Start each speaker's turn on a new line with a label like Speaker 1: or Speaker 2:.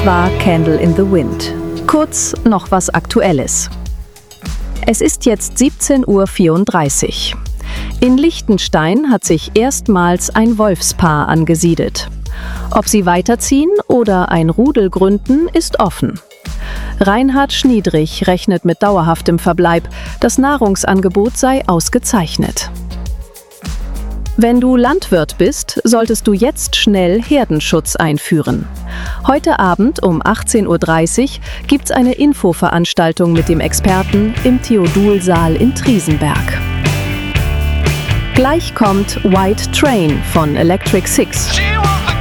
Speaker 1: Das war Candle in the Wind. Kurz noch was Aktuelles. Es ist jetzt 17:34 Uhr. In Liechtenstein hat sich erstmals ein Wolfspaar angesiedelt. Ob sie weiterziehen oder ein Rudel gründen, ist offen. Reinhard Schniedrich rechnet mit dauerhaftem Verbleib. Das Nahrungsangebot sei ausgezeichnet. Wenn du Landwirt bist, solltest du jetzt schnell Herdenschutz einführen. Heute Abend um 18:30 Uhr gibt's eine Infoveranstaltung mit dem Experten im Theodulsaal in Triesenberg. Gleich kommt White Train von Electric Six.